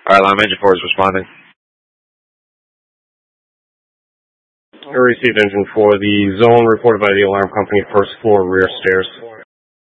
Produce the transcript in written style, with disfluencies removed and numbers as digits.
Alright, Alarm Engine 4 is responding. I received Engine 4. The zone reported by the alarm company, first floor, rear stairs.